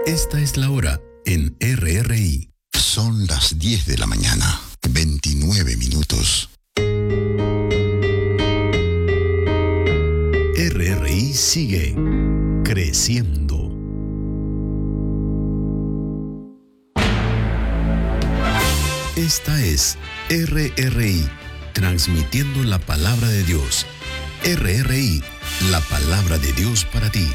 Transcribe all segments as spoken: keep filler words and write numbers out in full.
Esta es la hora en R R I. Son las diez de la mañana, veintinueve minutos. R R I sigue creciendo. Esta es R R I, transmitiendo la palabra de Dios. R R I, la palabra de Dios para ti.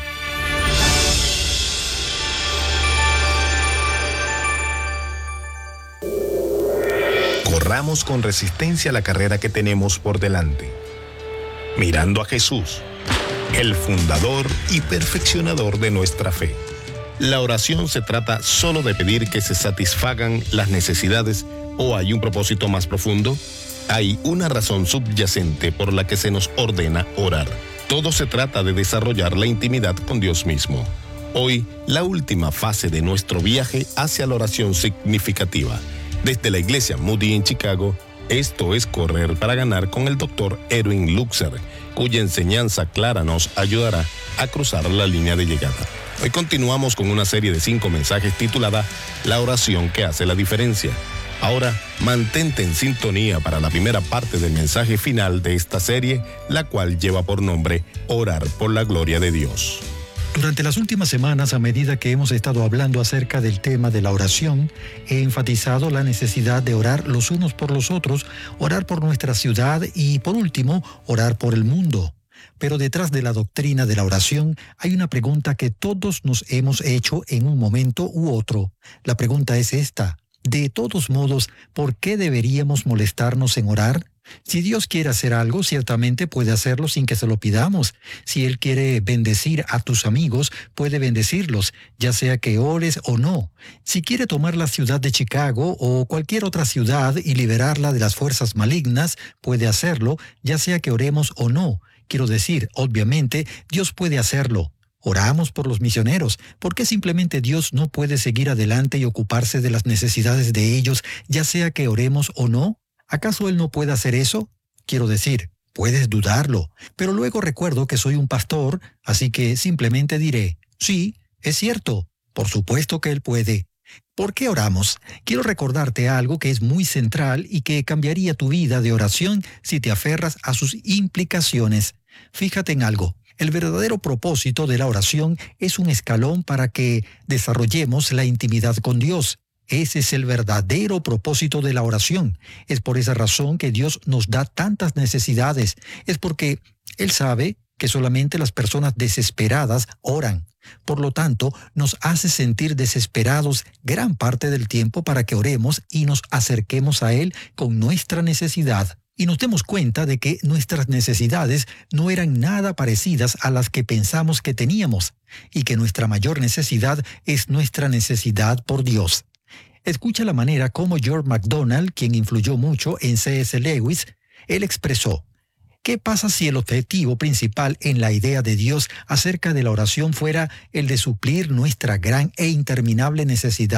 Corramos con resistencia la carrera que tenemos por delante, mirando a Jesús, el fundador y perfeccionador de nuestra fe. La oración se trata solo de pedir que se satisfagan las necesidades, ¿o hay un propósito más profundo? Hay una razón subyacente por la que se nos ordena orar. Todo se trata de desarrollar la intimidad con Dios mismo. Hoy, la última fase de nuestro viaje hacia la oración significativa. Desde la iglesia Moody en Chicago, esto es Correr para Ganar con el doctor Erwin Lutzer, cuya enseñanza clara nos ayudará a cruzar la línea de llegada. Hoy continuamos con una serie de cinco mensajes titulada La oración que hace la diferencia. Ahora, mantente en sintonía para la primera parte del mensaje final de esta serie, la cual lleva por nombre Orar por la gloria de Dios. Durante las últimas semanas, a medida que hemos estado hablando acerca del tema de la oración, he enfatizado la necesidad de orar los unos por los otros, orar por nuestra ciudad y, por último, orar por el mundo. Pero detrás de la doctrina de la oración hay una pregunta que todos nos hemos hecho en un momento u otro. La pregunta es esta: de todos modos, ¿por qué deberíamos molestarnos en orar? Si Dios quiere hacer algo, ciertamente puede hacerlo sin que se lo pidamos. Si Él quiere bendecir a tus amigos, puede bendecirlos, ya sea que ores o no. Si quiere tomar la ciudad de Chicago o cualquier otra ciudad y liberarla de las fuerzas malignas, puede hacerlo, ya sea que oremos o no. Quiero decir, obviamente, Dios puede hacerlo. Oramos por los misioneros. ¿Por qué simplemente Dios no puede seguir adelante y ocuparse de las necesidades de ellos, ya sea que oremos o no? ¿Acaso Él no puede hacer eso? Quiero decir, puedes dudarlo, pero luego recuerdo que soy un pastor, así que simplemente diré, sí, es cierto, por supuesto que Él puede. ¿Por qué oramos? Quiero recordarte algo que es muy central y que cambiaría tu vida de oración si te aferras a sus implicaciones. Fíjate en algo. El verdadero propósito de la oración es un escalón para que desarrollemos la intimidad con Dios. Ese es el verdadero propósito de la oración. Es por esa razón que Dios nos da tantas necesidades. Es porque Él sabe que solamente las personas desesperadas oran. Por lo tanto, nos hace sentir desesperados gran parte del tiempo para que oremos y nos acerquemos a Él con nuestra necesidad. Y nos demos cuenta de que nuestras necesidades no eran nada parecidas a las que pensamos que teníamos, y que nuestra mayor necesidad es nuestra necesidad por Dios. Escucha la manera como George MacDonald, quien influyó mucho en C S Lewis, él expresó: ¿qué pasa si el objetivo principal en la idea de Dios acerca de la oración fuera el de suplir nuestra gran e interminable necesidad